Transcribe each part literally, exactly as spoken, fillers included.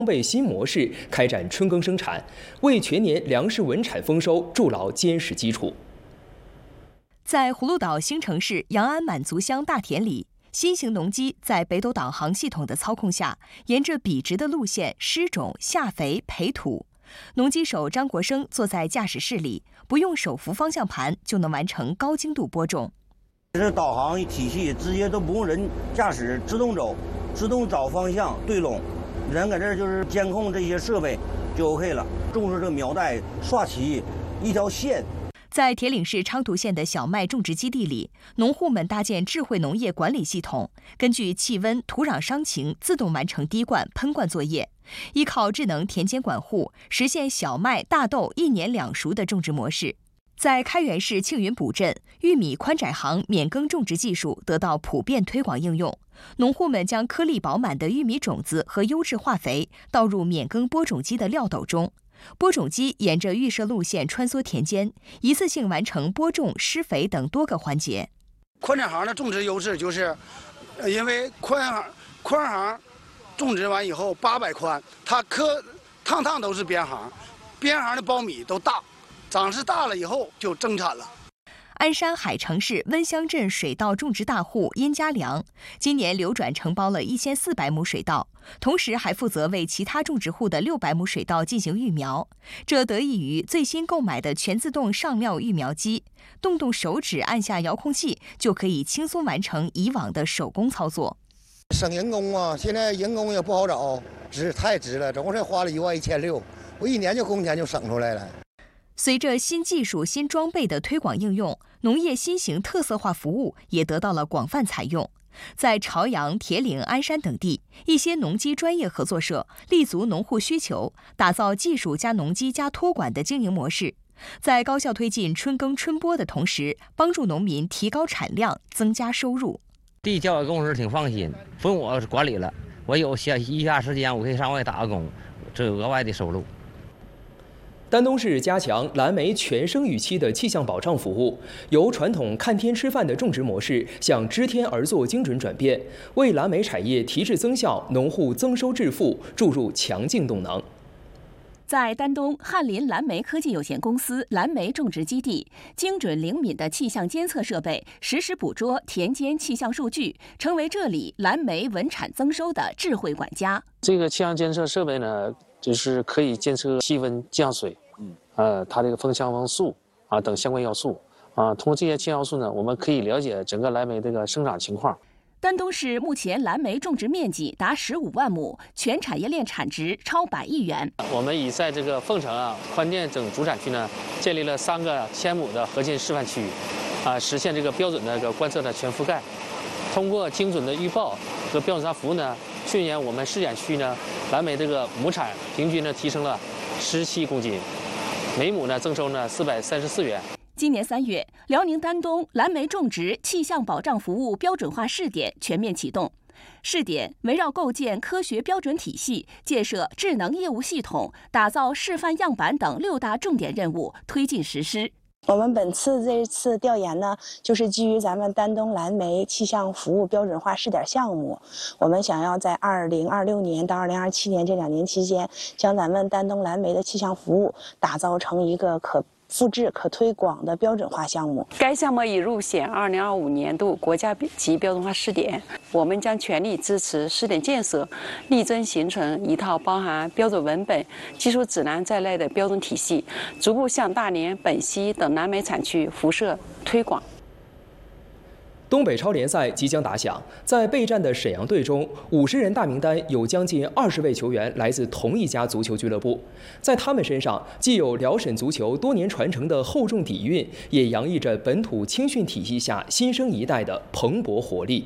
装备新模式开展春耕生产，为全年粮食稳产丰收筑牢坚实基础。 在葫芦岛新城市阳安满族乡大田里，新型农机在北斗导航系统的操控下，沿着笔直的路线施种、下肥、培土。农机手张国生坐在驾驶室里，不用手扶方向盘就能完成高精度播种。 这是导航体系，直接都不用人驾驶，自动走，自动找方向对拢。人搁这儿就是监控这些设备就 OK 了。种植这个苗带刷齐一条线。 在铁岭市昌图县的小麦种植基地里，农户们搭建智慧农业管理系统，根据气温、土壤伤情自动完成滴灌、喷灌作业，依靠智能田间管护，实现小麦、大豆一年两熟的种植模式。在开原市庆云堡镇，玉米宽窄行免耕种植技术得到普遍推广应用。农户们将颗粒饱满的玉米种子和优质化肥倒入免耕播种机的料斗中，播种机沿着预设路线穿梭田间，一次性完成播种、施肥等多个环节。 宽窄行的种植优势就是，呃，因为宽行宽行种植完以后八百宽，它颗趟趟都是边行，边行的苞米都大。长势大了以后就增产了。 鞍山海城市温乡镇水稻种植大户殷家良，今年流转承包了一千四百亩水稻，同时还负责为其他种植户的六百亩水稻进行育苗。这得益于最新购买的全自动上料育苗机，动动手指按下遥控器就可以轻松完成以往的手工操作。 省人工啊，现在人工也不好找，值太值了，总共才花了一万一千六，我一年就工钱就省出来了。 随着新技术、新装备的推广应用，农业新型特色化服务也得到了广泛采用。在朝阳、铁岭、鞍山等地，一些农机专业合作社立足农户需求，打造技术加农机加托管的经营模式，在高效推进春耕春播的同时，帮助农民提高产量、增加收入。 地交给公司挺放心，不用我管理了，我有闲余下时间，我可以上外打个工，这有额外的收入。 丹东市加强蓝莓全生育期的气象保障服务，由传统看天吃饭的种植模式向知天而作精准转变，为蓝莓产业提质增效、农户增收致富注入强劲动能。 在丹东翰林蓝莓科技有限公司蓝莓种植基地，精准灵敏的气象监测设备实时捕捉田间气象数据，成为这里蓝莓稳产增收的智慧管家。 这个气象监测设备呢，就是可以监测气温、降水，嗯，呃，它这个风向风速啊等相关要素啊。通过这些气象要素呢，我们可以了解整个蓝莓这个生长情况。 丹东市目前蓝莓种植面积达十五万亩，全产业链产值超百亿元。 我们已在这个凤城啊、宽甸等主产区呢，建立了三个千亩的核心示范区，啊，实现这个标准的这个观测的全覆盖。通过精准的预报和标准化服务呢，去年我们试点区呢，蓝莓这个亩产平均呢提升了十七公斤，每亩呢增收呢四百三十四元。 今年三月，辽宁丹东蓝莓种植气象保障服务标准化试点全面启动。试点围绕构建科学标准体系、建设智能业务系统、打造示范样板等六大重点任务推进实施。 我们本次这次调研呢，就是基于咱们丹东蓝莓气象服务标准化试点项目，我们想要在二零二六年到二零二七年这两年期间，将咱们丹东蓝莓的气象服务打造成一个可复制、可推广的标准化项目。 该项目已入选二零二五年度国家级标准化试点，我们将全力支持试点建设，力争形成一套包含标准文本、技术指南在内的标准体系，逐步向大连、本溪等蓝莓产区辐射推广。 东北超联赛即将打响，在备战的沈阳队中，五十人大名单有将近二十位球员来自同一家足球俱乐部。在他们身上，既有辽沈足球多年传承的厚重底蕴，也洋溢着本土青训体系下新生一代的蓬勃活力。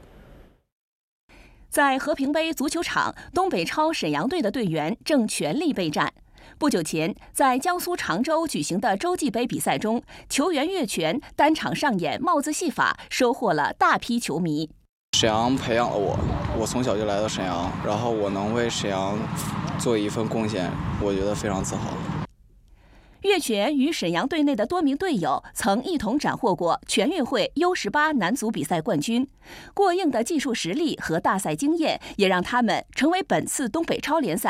在和平杯足球场，东北超沈阳队的队员正全力备战。不久前，在江苏常州举行的洲际杯比赛中，球员岳泉单场上演帽子戏法，收获了大批球迷。 沈阳培养了我，我从小就来到沈阳，然后我能为沈阳做一份贡献，我觉得非常自豪。 岳泉与沈阳队内的多名队友曾一同斩获过全运会 U 十八 男足比赛冠军，过硬的技术实力和大赛经验也让他们成为本次东北超联赛